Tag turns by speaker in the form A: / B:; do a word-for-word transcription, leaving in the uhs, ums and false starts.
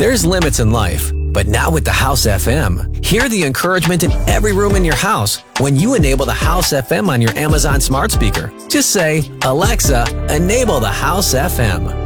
A: There's limits in life, but now with the House F M, hear the encouragement in every room in your house when you enable the House F M on your Amazon smart speaker. Just say, Alexa, enable the House F M.